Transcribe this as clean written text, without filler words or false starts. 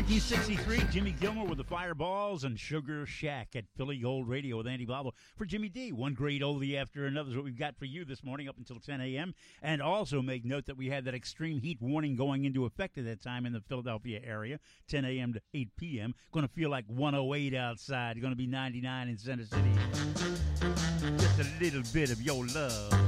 1963, Jimmy Gilmore with the Fireballs and Sugar Shack at Philly Gold Radio with Andy Bobble. For Jimmy D, one great oldie after another is what we've got for you this morning up until 10 a.m. And also make note that we had that extreme heat warning going into effect at that time in the Philadelphia area, 10 a.m. to 8 p.m. Going to feel like 108 outside. Going to be 99 in Center City. Just a little bit of your love.